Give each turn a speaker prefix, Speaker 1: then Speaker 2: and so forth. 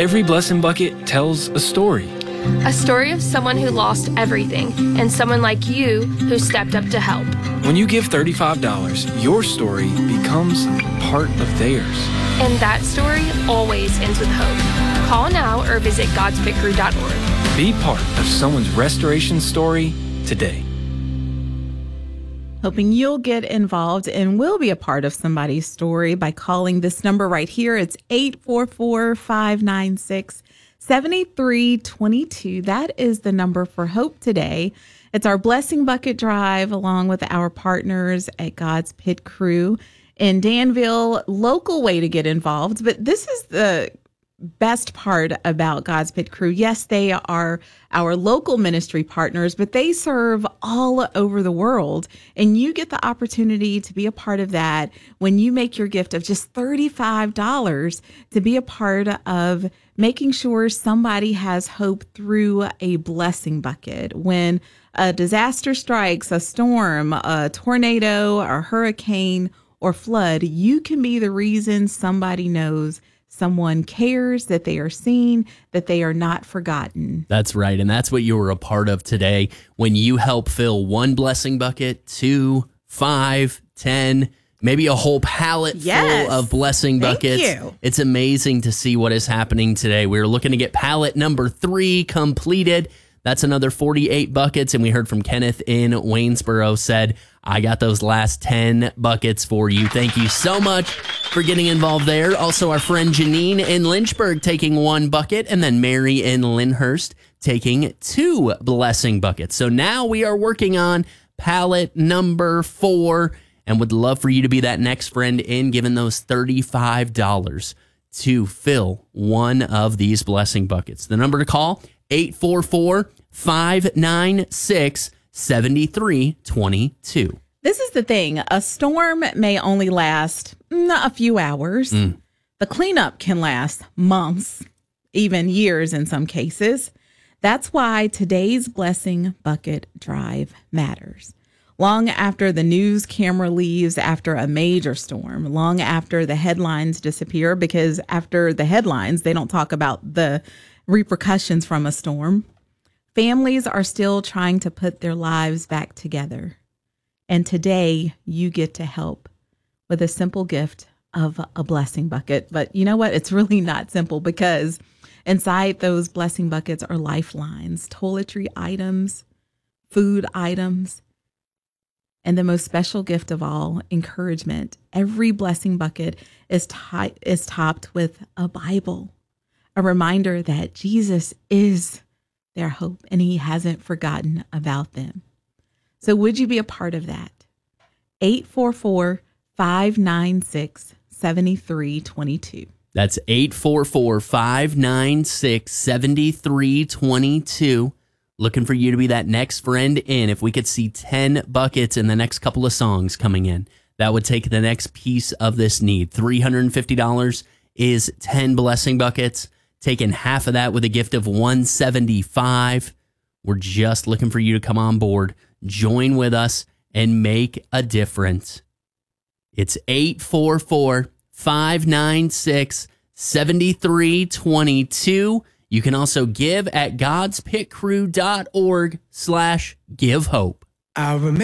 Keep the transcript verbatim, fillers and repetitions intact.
Speaker 1: Every blessing bucket tells a story.
Speaker 2: A story of someone who lost everything and someone like you who stepped up to help.
Speaker 1: When you give thirty-five dollars, your story becomes part of theirs.
Speaker 2: And that story always ends with hope. Call now or visit gods pit crew dot org.
Speaker 1: Be part of someone's restoration story today.
Speaker 3: Hoping you'll get involved and will be a part of somebody's story by calling this number right here. It's eight four four, five nine six, seven three two two. That is the number for Hope today. It's our Blessing Bucket Drive along with our partners at God's Pit Crew in Danville. Local way to get involved, but this is the best part about God's Pit Crew. Yes, they are our local ministry partners, but they serve all over the world. And you get the opportunity to be a part of that when you make your gift of just thirty-five dollars to be a part of making sure somebody has hope through a blessing bucket. When a disaster strikes, a storm, a tornado, a hurricane, or flood, you can be the reason somebody knows someone cares, that they are seen, that they are not forgotten.
Speaker 4: That's right. And that's what you were a part of today when you help fill one blessing bucket, two, five, ten, maybe a whole pallet
Speaker 3: Yes.
Speaker 4: full of blessing buckets.
Speaker 3: Thank you.
Speaker 4: It's amazing to see what is happening today. We're looking to get pallet number three completed. That's another forty-eight buckets. And we heard from Kenneth in Waynesboro said, I got those last ten buckets for you. Thank you so much for getting involved there. Also, our friend Janine in Lynchburg taking one bucket, and then Mary in Lyndhurst taking two blessing buckets. So now we are working on pallet number four, and would love for you to be that next friend in, giving those thirty-five dollars to fill one of these blessing buckets. The number to call, eight four four, five nine six, seven three two two.
Speaker 3: This is the thing. A storm may only last mm, a few hours.
Speaker 4: Mm.
Speaker 3: The cleanup can last months, even years in some cases. That's why today's Blessing Bucket Drive matters. Long after the news camera leaves after a major storm, long after the headlines disappear, because after the headlines, they don't talk about the repercussions from a storm. Families are still trying to put their lives back together. And today you get to help with a simple gift of a blessing bucket. But you know what? It's really not simple, because inside those blessing buckets are lifelines, toiletry items, food items, and the most special gift of all, encouragement. Every blessing bucket is, ti- is topped with a Bible, a reminder that Jesus is their hope and he hasn't forgotten about them. So would you be a part of that? eight four four, five nine six, seven three two two.
Speaker 4: That's eight four four, five nine six, seven three two two. Looking for you to be that next friend in. If we could see ten buckets in the next couple of songs coming in, that would take the next piece of this need. three hundred fifty dollars is ten blessing buckets. Taking half of that with a gift of one hundred seventy-five dollars. We're just looking for you to come on board, join with us, and make a difference. It's eight four four, five nine six, seven three two two. You can also give at godspitcrew dot org slash give hope.
Speaker 5: I remember